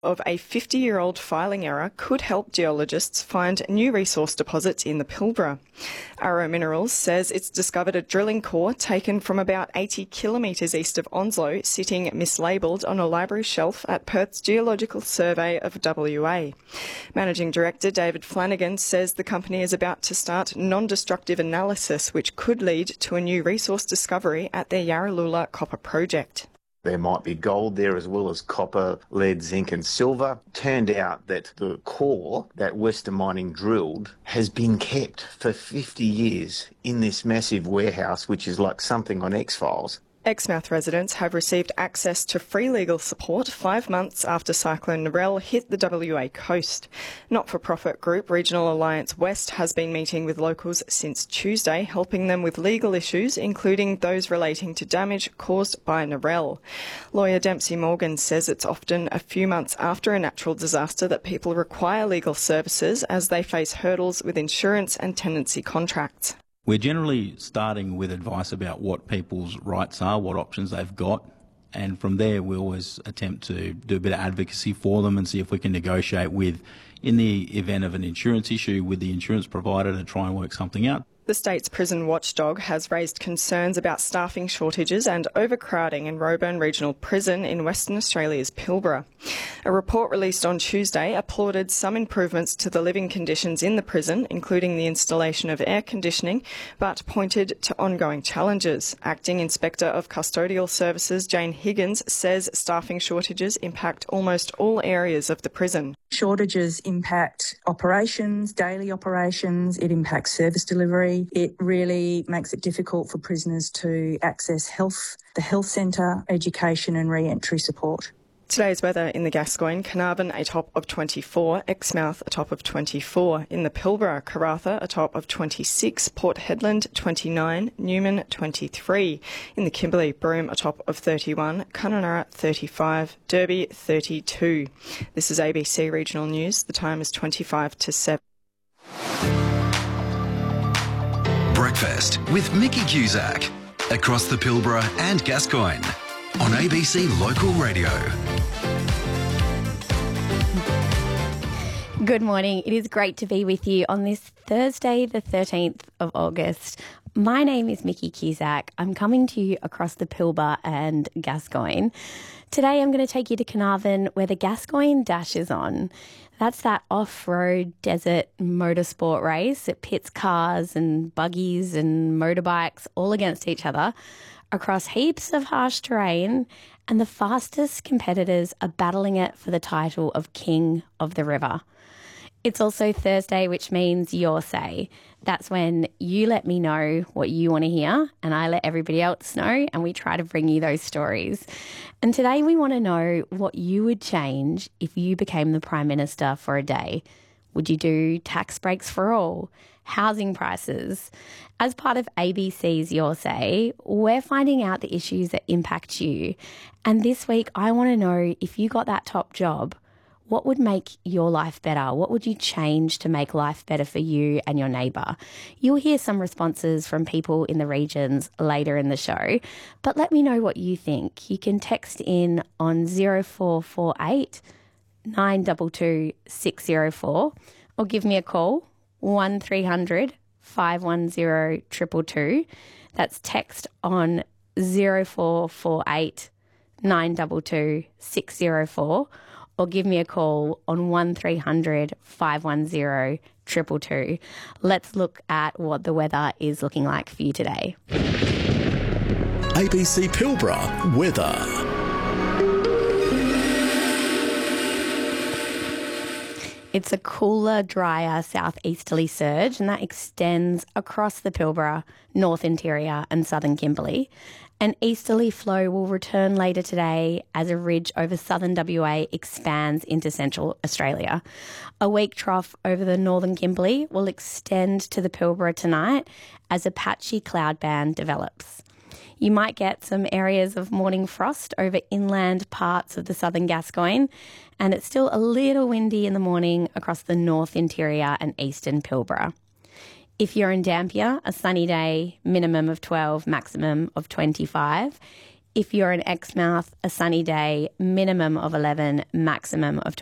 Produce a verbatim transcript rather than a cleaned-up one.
of a fifty-year-old filing error could help geologists find new resource deposits in the Pilbara. Arrow Minerals says it's discovered a drilling core taken from about eighty kilometres east of Onslow sitting mislabelled on a library shelf at Perth's Geological Survey of W A. Managing Director David Flanagan says the company is about to start non-destructive analysis which could lead to a new resource discovery at their Yarraloola copper project. There might be gold there as well as copper, lead, zinc and silver. Turned out that the core that Western Mining drilled has been kept for fifty years in this massive warehouse, which is like something on X-Files. Exmouth residents have received access to free legal support five months after Cyclone Narelle hit the W A coast. Not-for-profit group Regional Alliance West has been meeting with locals since Tuesday, helping them with legal issues, including those relating to damage caused by Narelle. Lawyer Dempsey Morgan says it's often a few months after a natural disaster that people require legal services as they face hurdles with insurance and tenancy contracts. We're generally starting with advice about what people's rights are, what options they've got, and from there we always attempt to do a bit of advocacy for them and see if we can negotiate with, in the event of an insurance issue, with the insurance provider to try and work something out. The state's prison watchdog has raised concerns about staffing shortages and overcrowding in Roebourne Regional Prison in Western Australia's Pilbara. A report released on Tuesday applauded some improvements to the living conditions in the prison, including the installation of air conditioning, but pointed to ongoing challenges. Acting Inspector of Custodial Services Jane Higgins says staffing shortages impact almost all areas of the prison. Shortages impact operations, daily operations, it impacts service delivery. It really makes it difficult for prisoners to access health, the health centre, education and re-entry support. Today's weather in the Gascoyne: Carnarvon a top of twenty-four, Exmouth a top of twenty-four. In the Pilbara, Karratha a top of twenty-six, Port Hedland twenty-nine, Newman twenty-three. In the Kimberley, Broome a top of thirty-one, Kununurra thirty-five, Derby thirty-two. This is A B C Regional News. The time is twenty-five to seven. Breakfast with Mickey Cusack across the Pilbara and Gascoyne on A B C Local Radio. Good morning. It is great to be with you on this Thursday, the thirteenth of August. My name is Mickey Cusack. I'm coming to you across the Pilbara and Gascoyne. Today I'm going to take you to Carnarvon, where the Gascoyne Dash is on. That's that off-road desert motorsport race. It pits cars and buggies and motorbikes all against each other across heaps of harsh terrain, and the fastest competitors are battling it for the title of King of the River. It's also Thursday, which means your say. That's when you let me know what you want to hear and I let everybody else know, and we try to bring you those stories. And today we want to know what you would change if you became the Prime Minister for a day. Would you do tax breaks for all? Housing prices? As part of A B C's Your Say, we're finding out the issues that impact you. And this week I want to know, if you got that top job, what would make your life better? What would you change to make life better for you and your neighbour? You'll hear some responses from people in the regions later in the show, but let me know what you think. You can text in on zero four four eight, nine two two, six zero four or give me a call, one three hundred, five one zero, two two two. That's text on zero four four eight, nine two two, six zero four. Or give me a call on one three hundred, five one zero, two two two. Let's look at what the weather is looking like for you today. A B C Pilbara weather. It's a cooler, drier southeasterly surge, and that extends across the Pilbara, North Interior and Southern Kimberley. An easterly flow will return later today as a ridge over southern W A expands into central Australia. A weak trough over the northern Kimberley will extend to the Pilbara tonight as a patchy cloud band develops. You might get some areas of morning frost over inland parts of the southern Gascoyne, and it's still a little windy in the morning across the North Interior and eastern Pilbara. If you're in Dampier, a sunny day, minimum of twelve, maximum of twenty-five. If you're in Exmouth, a sunny day, minimum of eleven, maximum of